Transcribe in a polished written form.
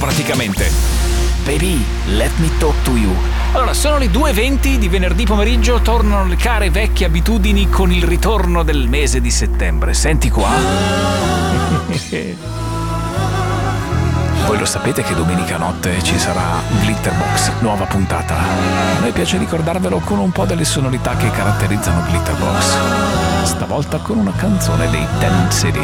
praticamente. Baby, let me talk to you. Allora, sono le 2:20 di venerdì pomeriggio, tornano le care vecchie abitudini con il ritorno del mese di settembre. Senti qua. Voi lo sapete che domenica notte ci sarà Glitterbox, nuova puntata. A noi piace ricordarvelo con un po' delle sonorità che caratterizzano Glitterbox. Stavolta con una canzone dei Ten City.